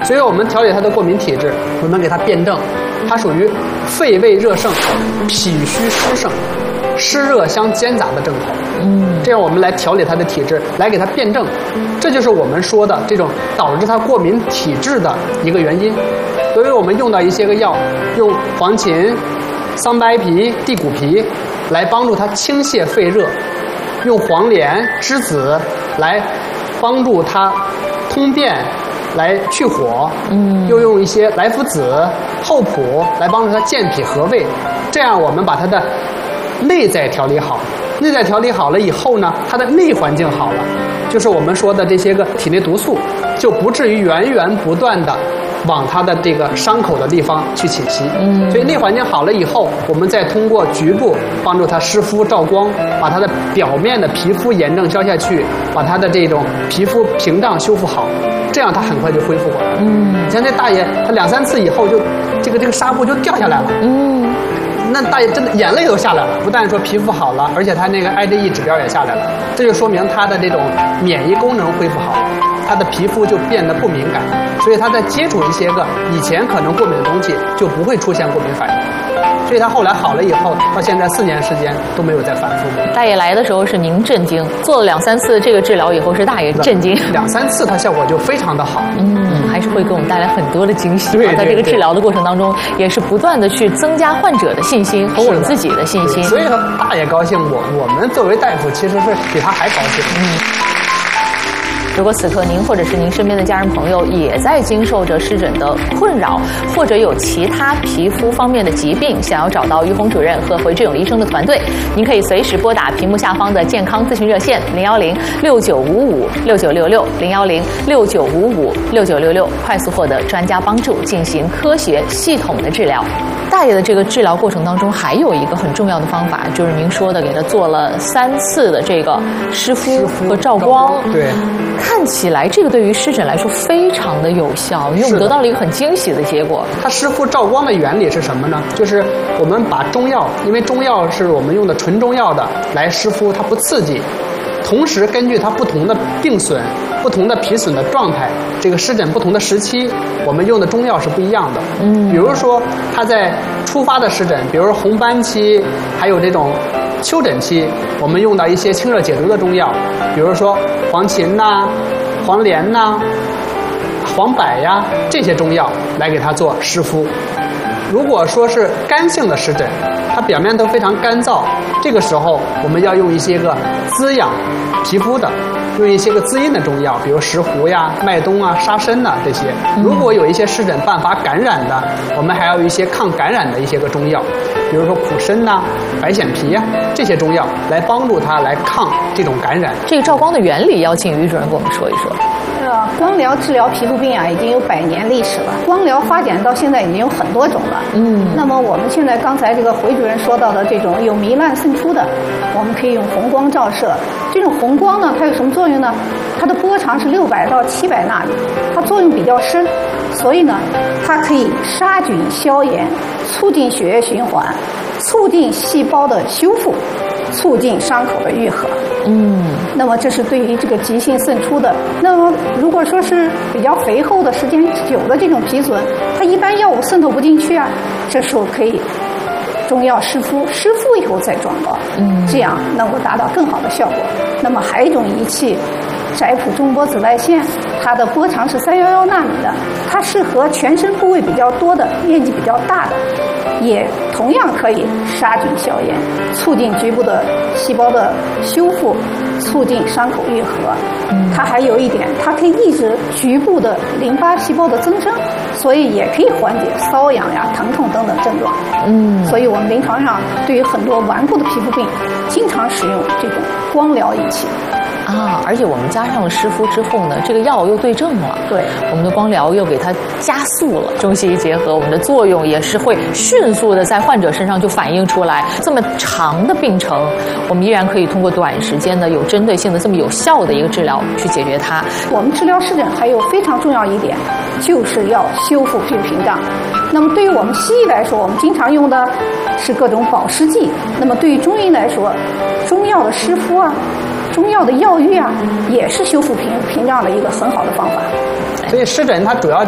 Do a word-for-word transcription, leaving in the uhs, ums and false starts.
所以我们调理他的过敏体质，我们给他辩证，它属于肺胃热盛、脾虚湿盛、湿热相兼杂的症头。嗯，这样我们来调理他的体质，来给他辩证，这就是我们说的这种导致他过敏体质的一个原因。所以我们用到一些个药，用黄芩、桑白皮、地骨皮来帮助他清泻肺热，用黄连、栀子来帮助他通便，来去火，嗯，又用一些莱菔子、厚朴来帮助他健脾和胃，这样我们把他的内在调理好。内在调理好了以后呢，他的内环境好了，就是我们说的这些个体内毒素就不至于源源不断的往他的这个伤口的地方去侵袭。嗯，所以内环境好了以后，我们再通过局部帮助他湿敷照光，把他的表面的皮肤炎症消下去，把他的这种皮肤屏障修复好，这样他很快就恢复过来了。嗯，你像这大爷，他两三次以后就这个这个纱布就掉下来了。嗯。那大爷真的眼泪都下来了，不但说皮肤好了，而且他那个 I G E 指标也下来了，这就说明他的这种免疫功能恢复好了，他的皮肤就变得不敏感，所以他在接触一些个以前可能过敏的东西就不会出现过敏反应，所以他后来好了以后，到现在四年时间都没有再反复过。 大爷来的时候是您震惊，做了两三次这个治疗以后是大爷震惊， 两三次它效果就非常的好。 嗯，还是会给我们带来很多的惊喜。 对对对， 在这个治疗的过程当中，也是不断的去增加患者的信心和我们自己的信心。 所以说大爷高兴，我我们作为大夫其实是比他还高兴。嗯。 如果此刻您或者是您身边的家人朋友也在经受着湿疹的困扰，或者有其他皮肤方面的疾病，想要找到于红主任和回志勇医生的团队，您可以随时拨打屏幕下方的健康咨询热线零幺零六九五五六九六六零幺零六九五五六九六六，快速获得专家帮助，进行科学系统的治疗。大爷的这个治疗过程当中，还有一个很重要的方法，就是您说的给他做了三次的这个湿敷和照光。 对。 看起来这个对于湿疹来说非常的有效，因为我们得到了一个很惊喜的结果。 它湿敷照光的原理是什么呢？就是我们把中药，因为中药是我们用的纯中药的来湿敷，它不刺激，同时根据它不同的病损、不同的皮损的状态，这个湿疹不同的时期，我们用的中药是不一样的。嗯，比如说它在初发的湿疹，比如说红斑期，还有这种丘疹期，我们用到一些清热解毒的中药，比如说黄芩呐、啊、黄连呐、啊、黄柏呀这些中药来给它做湿敷。如果说是干性的湿疹，它表面都非常干燥，这个时候我们要用一些个滋养皮肤的，用一些个滋阴的中药，比如石斛呀、麦冬啊、沙参呐这些。如果有一些湿疹伴发感染的，我们还要有一些抗感染的一些个中药，比如说苦参呐、白藓皮呀这些中药来帮助它来抗这种感染。 这个照光的原理，要请于主任给我们说一说。 光疗治疗皮肤病啊，已经有百年历史了。光疗发展到现在已经有很多种了。嗯，那么我们现在刚才这个回主任说到的这种有糜烂渗出的，我们可以用红光照射。这种红光呢，它有什么作用呢？它的波长是六百到七百纳米，它作用比较深，所以呢，它可以杀菌消炎，促进血液循环，促进细胞的修复，促进伤口的愈合。嗯，那么这是对于这个急性渗出的。那么如果说是比较肥厚的、时间久的这种皮损，它一般药物渗透不进去啊，这时候可以中药湿敷，湿敷以后再装膏，嗯，这样能够达到更好的效果。那么还有一种仪器，翟普中波紫外线，它的波长是三幺幺纳米的，它适合全身部位比较多的、面积比较大的，也同样可以杀菌消炎，促进局部的细胞的修复，促进伤口愈合。它还有一点，它可以抑制局部的淋巴细胞的增生，所以也可以缓解瘙痒呀、疼痛等等症状。嗯，所以我们临床上对于很多顽固的皮肤病，经常使用这种光疗仪器。 啊，而且我们加上了湿敷之后呢，这个药又对症了， 对， 我们的光疗又给它加速了，中西医结合，我们的作用也是会迅速的在患者身上就反映出来。这么长的病程，我们依然可以通过短时间的有针对性的这么有效的一个治疗去解决它。 我们治疗湿疹还有非常重要一点，就是要修复皮肤屏障。那么对于我们西医来说，我们经常用的是各种保湿剂，那么对于中医来说，中药的湿敷啊，中药的药浴啊，也是修复屏屏障的一个很好的方法。 所以湿疹它主要